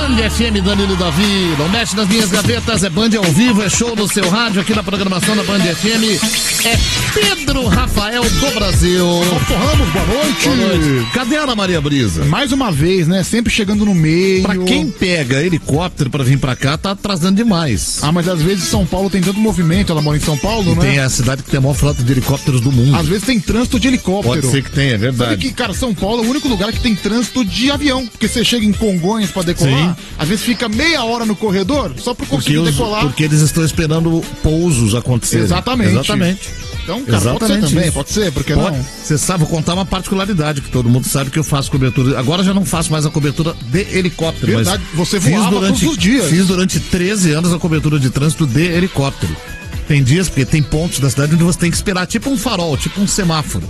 Band FM, Danilo Davi. Não mexe nas minhas gavetas, é Band ao vivo, é show no seu rádio, aqui na programação da Band FM. É Pedro Rafael do Brasil. Alto Ramos, boa noite. Boa noite. Cadê a Ana Maria Brisa? Mais uma vez, né? Sempre chegando no meio. Pra quem pega helicóptero pra vir pra cá, tá atrasando demais. Ah, mas às vezes São Paulo tem tanto movimento, ela mora em São Paulo, né? Tem a cidade que tem a maior frota de helicópteros do mundo. Às vezes tem trânsito de helicóptero. Pode ser que tenha, é verdade. Sabe que, cara, São Paulo é o único lugar que tem trânsito de avião. Porque você chega em Congonhas pra decolar, Sim. às vezes fica meia hora no corredor só pra conseguir decolar. Porque eles estão esperando pousos acontecerem. Exatamente. Então, cara, Exatamente pode ser também, isso. pode ser, porque Pode. não? Você sabe, vou contar uma particularidade que todo mundo sabe que eu faço cobertura. Agora já não faço mais a cobertura de helicóptero. Verdade, mas você voava todos os dias. Fiz durante 13 anos a cobertura de trânsito de helicóptero. Tem dias, porque tem pontos da cidade onde você tem que esperar, tipo um farol, tipo um semáforo.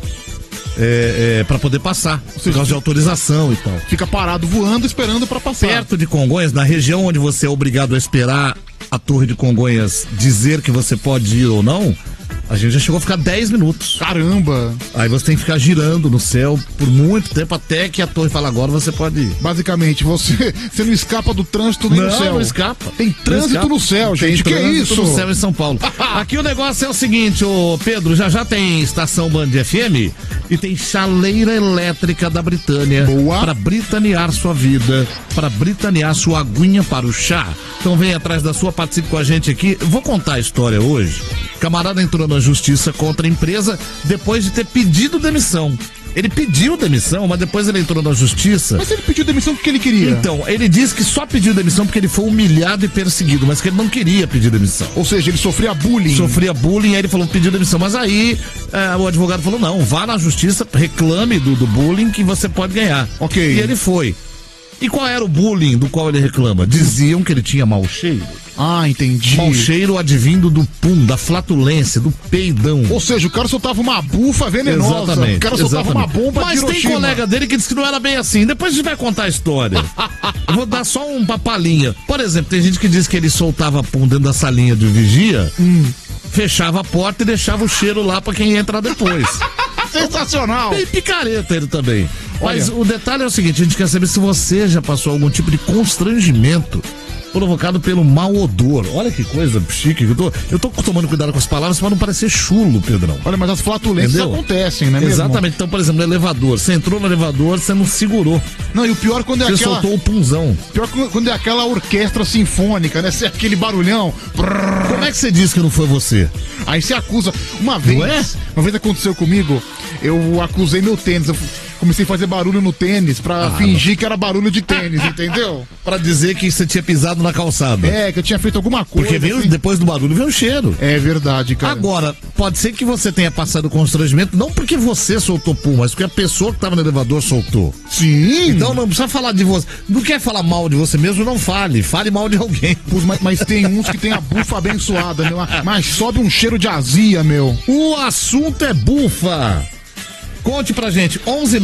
Pra poder passar, por causa de autorização e tal. Fica parado voando, esperando pra passar. Perto de Congonhas, na região onde você é obrigado a esperar a Torre de Congonhas dizer que você pode ir ou não, a gente já chegou a ficar 10 minutos. Caramba! Aí você tem que ficar girando no céu por muito tempo até que a torre fala agora você pode ir. Basicamente, você não escapa do trânsito nem no céu. Não escapa. Tem trânsito no céu, gente. Que é isso? No céu em São Paulo. Aqui o negócio é o seguinte, ô Pedro, já tem estação Band FM e tem chaleira elétrica da Britânia. Boa. Pra britanear sua vida, pra britanear sua aguinha para o chá. Então vem atrás da sua, participe com a gente aqui. Eu vou contar a história hoje. O camarada entrou na justiça contra a empresa depois de ter pedido demissão. Ele pediu demissão, mas depois ele entrou na justiça. Mas ele pediu demissão porque ele queria. Então, ele disse que só pediu demissão porque ele foi humilhado e perseguido, mas que ele não queria pedir demissão. Ou seja, ele sofria bullying. Sofria bullying, aí ele falou, pediu demissão. Mas aí o advogado falou, não, vá na justiça, reclame do bullying que você pode ganhar. Ok. E ele foi. E qual era o bullying do qual ele reclama? Diziam que ele tinha mau cheiro. Ah, entendi. Mau cheiro advindo do pum, da flatulência, do peidão. Ou seja, o cara soltava uma bufa venenosa. Exatamente. O cara soltava uma bomba de Hiroshima. Mas tem colega dele que disse que não era bem assim. Depois a gente vai contar a história. Eu vou dar só uma palhinha. Por exemplo, tem gente que diz que ele soltava pum dentro da salinha de vigia, fechava a porta e deixava o cheiro lá pra quem ia entrar depois. Sensacional. Tem picareta ele também. Mas Olha. o detalhe é o seguinte, a gente quer saber se você já passou algum tipo de constrangimento provocado pelo mau odor. Olha que coisa chique. Eu tô tomando cuidado com as palavras pra não parecer chulo, Pedrão. Olha, mas as flatulências Entendeu? acontecem, né mesmo? Exatamente. Então, por exemplo, no elevador. Você entrou no elevador, você não segurou. Não, e o pior quando é Você aquela... soltou o punzão. Pior quando é aquela orquestra sinfônica, né? Aquele barulhão. Como é que você disse que não foi você? Aí você acusa. Uma vez aconteceu comigo, eu acusei meu tênis. Eu comecei a fazer barulho no tênis pra fingir que era barulho de tênis, entendeu? Pra dizer que você tinha pisado na calçada. É, que eu tinha feito alguma coisa. Porque veio, assim. depois do barulho veio o cheiro. É verdade, cara. Agora, pode ser que você tenha passado constrangimento, não porque você soltou pum, mas porque a pessoa que tava no elevador soltou. Sim. Então não precisa falar de você. Não quer falar mal de você mesmo, não fale. Fale mal de alguém. Mas tem uns que tem a bufa abençoada, meu. Mas sobe um cheiro de azia, meu. O assunto é bufa. Conte pra gente,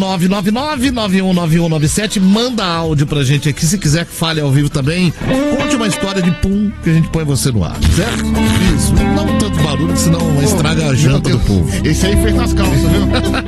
11999-919197, manda áudio pra gente aqui, se quiser que fale ao vivo também. Conte uma história de pum que a gente põe você no ar, certo? Isso, não tanto barulho, senão estraga a janta do povo. Esse aí fez nas calças, viu?